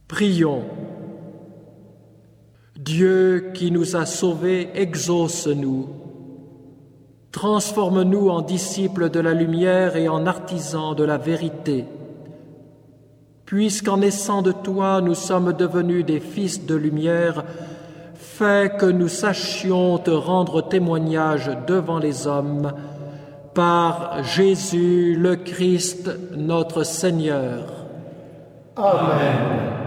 Prions. Dieu qui nous a sauvés, exauce-nous. Transforme-nous en disciples de la lumière et en artisans de la vérité. Puisqu'en naissant de toi, nous sommes devenus des fils de lumière, fais que nous sachions te rendre témoignage devant les hommes, par Jésus le Christ, notre Seigneur. Amen.